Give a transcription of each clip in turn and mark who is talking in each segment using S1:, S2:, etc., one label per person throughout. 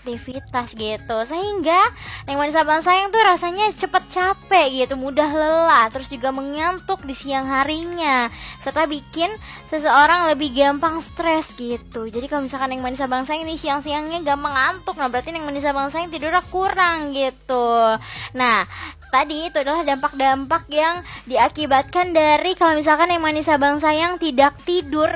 S1: aktivitas gitu, sehingga Neng Manis Abang Sayang tuh rasanya cepet capek gitu, mudah lelah, terus juga mengantuk di siang harinya, serta bikin seseorang lebih gampang stres gitu. Jadi kalau misalkan Neng Manis Abang Sayang ini siang-siangnya gampang ngantuk, nah berarti Neng Manis Abang Sayang tidurnya kurang gitu. Nah, tadi itu adalah dampak-dampak yang diakibatkan dari kalau misalkan Neng Manis Abang Sayang tidak tidur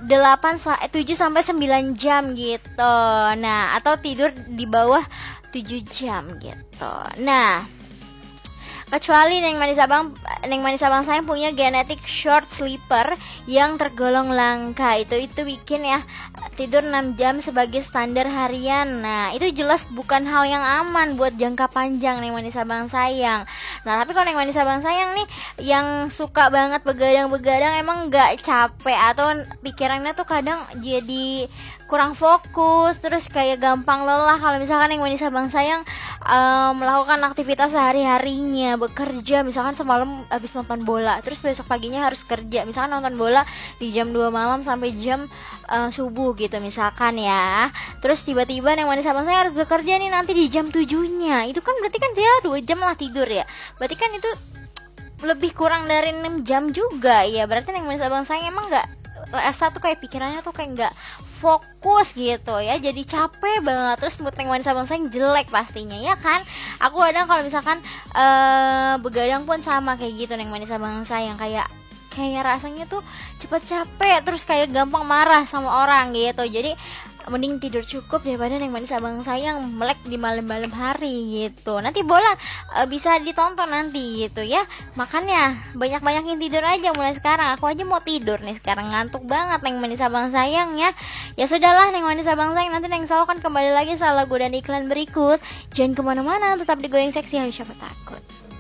S1: 7 sampai 9 jam gitu. Nah, atau tidur di bawah 7 jam gitu. Nah, kecuali Neng Manis Abang Sayang punya genetik short sleeper yang tergolong langka. Itu bikin ya tidur 6 jam sebagai standar harian. Nah, itu jelas bukan hal yang aman buat jangka panjang Neng Manis Abang Sayang. Nah, tapi kalau Neng Manis Abang Sayang nih yang suka banget begadang-begadang, emang gak capek atau pikirannya tuh kadang jadi kurang fokus, terus kayak gampang lelah kalau misalkan Neng Manis Abang Sayang melakukan aktivitas sehari-harinya, bekerja misalkan semalam habis nonton bola, terus besok paginya harus kerja, misalkan nonton bola di jam 2 malam sampai jam subuh gitu misalkan ya. Terus tiba-tiba Neng Manis Abang Sayang harus bekerja nih nanti di jam 7-nya. Itu kan berarti kan dia 2 jam lah tidur ya. Berarti kan itu lebih kurang dari 6 jam juga ya. Berarti Neng Manis Abang Sayang emang gak rasa tuh kayak pikirannya tuh kayak nggak fokus gitu ya, jadi capek banget, terus mood Neng Manis Abang Sayang jelek pastinya ya kan. Aku kadang kalau misalkan begadang pun sama kayak gitu Neng Manis Abang Sayang, kayak rasanya tuh cepet capek, terus kayak gampang marah sama orang gitu. Jadi mending tidur cukup daripada Neng Manis Abang Sayang melek di malam-malam hari gitu. Nanti bola bisa ditonton nanti gitu ya. Makanya banyak-banyakin tidur aja mulai sekarang. Aku aja mau tidur nih sekarang, ngantuk banget Neng Manis Abang Sayang ya. Ya sudahlah Neng Manis Abang Sayang, nanti Neng Saw akan kembali lagi setelah lagu dan iklan berikut. Jangan kemana-mana, tetap di Goyang Seksi, ayo siapa takut.